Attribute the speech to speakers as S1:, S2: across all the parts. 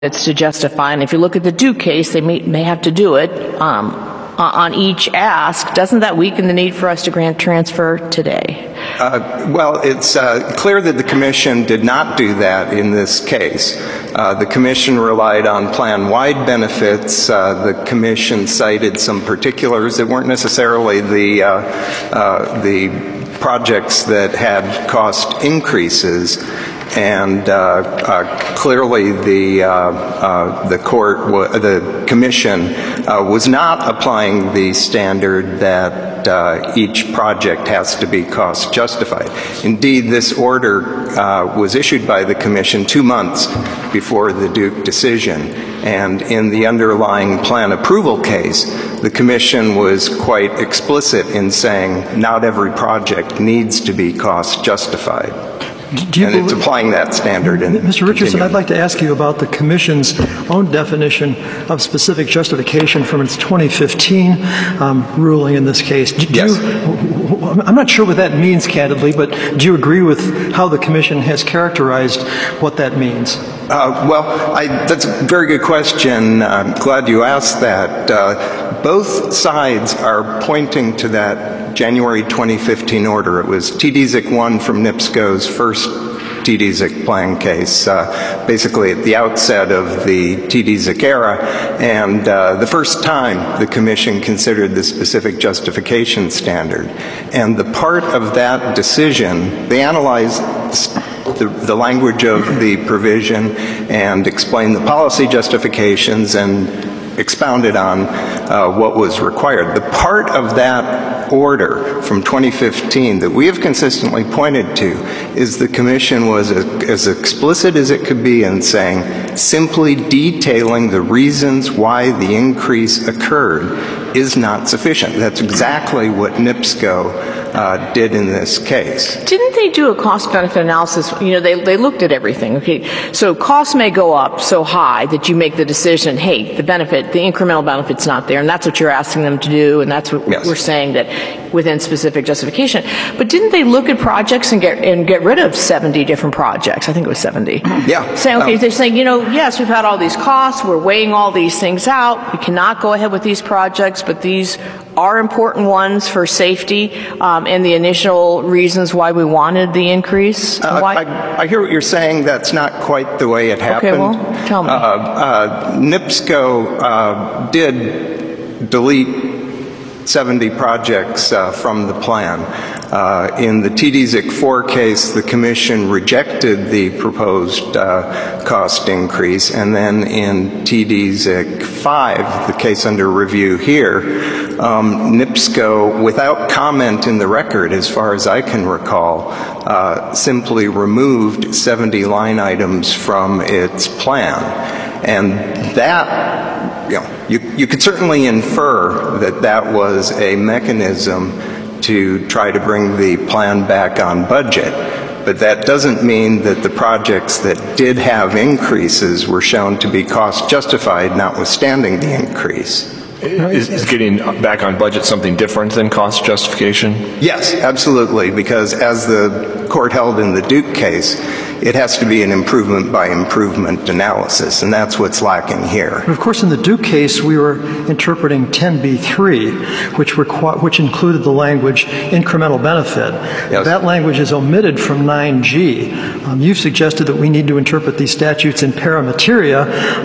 S1: it's to justify. And if you look at the Duke case, they may have to do it on each ask. Doesn't that weaken the need for us to grant transfer today?
S2: Well, it's clear that the Commission did not do that in this case. The Commission relied on plan-wide benefits. The Commission cited some particulars that weren't necessarily the projects that had cost increases. And clearly, the Commission was not applying the standard that each project has to be cost justified. Indeed, this order was issued by the Commission 2 months before the Duke decision. And in the underlying plan approval case, the Commission was quite explicit in saying not every project needs to be cost justified. And it's applying that standard.
S3: Mr. Richardson, I'd like to ask you about the Commission's own definition of specific justification from its 2015 ruling in this case.
S2: Yes.
S3: I'm not sure what that means, candidly, but do you agree with how the Commission has characterized what that means?
S2: That's a very good question. I'm glad you asked that. Both sides are pointing to that January 2015 order. It was TDSIC 1 from NIPSCO's first TDSIC plan case, basically at the outset of the TDSIC era, and the first time the Commission considered the specific justification standard. And the part of that decision, they analyzed the language of the provision and explained the policy justifications and expounded on what was required. The part of that order from 2015 that we have consistently pointed to is the Commission was as explicit as it could be in saying simply detailing the reasons why the increase occurred is not sufficient. That's exactly what NIPSCO did in this case.
S1: Didn't they do a cost-benefit analysis? You know, they looked at everything. Okay, so costs may go up so high that you make the decision, hey, the incremental benefit's not there, and that's what you're asking them to do, and that's what we're saying that within specific justification. But didn't they look at projects and get rid of 70 different projects? I think it was 70.
S2: Yeah.
S1: Saying, okay, they're saying, yes, we've had all these costs, we're weighing all these things out, we cannot go ahead with these projects, but these are important ones for safety and the initial reasons why we wanted the increase.
S2: I hear what you're saying. That's not quite the way it happened.
S1: Okay, well, tell me.
S2: NIPSCO did delete 70 projects from the plan. In the TDSIC 4 case, the Commission rejected the proposed cost increase, and then in TDSIC 5, the case under review here, NIPSCO, without comment in the record, as far as I can recall, simply removed 70 line items from its plan. And that, you could certainly infer that that was a mechanism to try to bring the plan back on budget. But that doesn't mean that the projects that did have increases were shown to be cost justified, notwithstanding the increase.
S4: Is getting back on budget something different than cost justification?
S2: Yes, absolutely, because as the court held in the Duke case, it has to be an improvement by improvement analysis, and that's what's lacking here.
S3: Of course, in the Duke case, we were interpreting 10b-3, which included the language incremental benefit.
S2: Yes.
S3: That language is omitted from 9G. You've suggested that we need to interpret these statutes in para materia.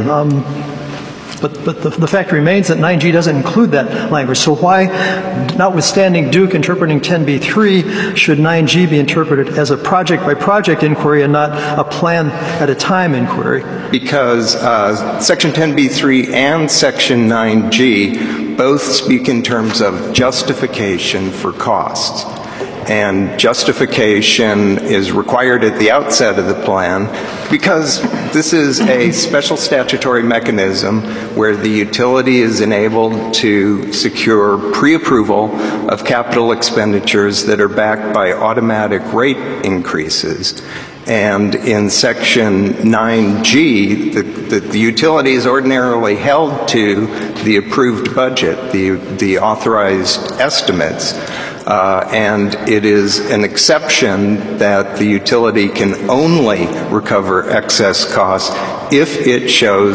S3: But the fact remains that 9G doesn't include that language. So why, notwithstanding Duke interpreting 10b-3, should 9G be interpreted as a project-by-project inquiry and not a plan-at-a-time inquiry?
S2: Because Section 10b-3 and Section 9G both speak in terms of justification for costs. And justification is required at the outset of the plan because this is a special statutory mechanism where the utility is enabled to secure pre-approval of capital expenditures that are backed by automatic rate increases. And in Section 9G, the utility is ordinarily held to the approved budget, the authorized estimates. and it is an exception that the utility can only recover excess costs if it shows